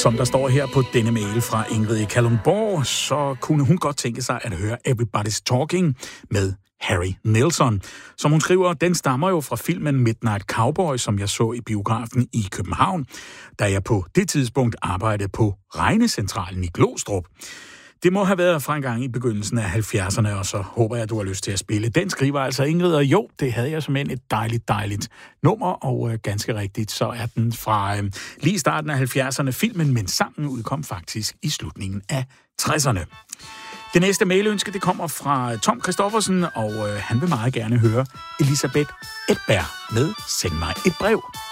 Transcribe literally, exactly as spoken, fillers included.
Som der står her på denne mail fra Ingrid i Kalundborg, så kunne hun godt tænke sig at høre Everybody's Talking med Harry Nilsson. Som hun skriver, den stammer jo fra filmen Midnight Cowboy, som jeg så i biografen i København, da jeg på det tidspunkt arbejdede på regnecentralen i Glostrup. Det må have været fra en gang i begyndelsen af halvfjerdserne, og så håber jeg, at du har lyst til at spille. Den skriver altså Ingrid, og jo, det havde jeg som et dejligt, dejligt nummer, og øh, ganske rigtigt, så er den fra øh, lige starten af halvfjerdserne filmen, men sangen udkom faktisk i slutningen af tresserne. Det næste mailønske, det kommer fra Tom Christoffersen, og øh, han vil meget gerne høre Elisabeth Edberg med Send mig et brev.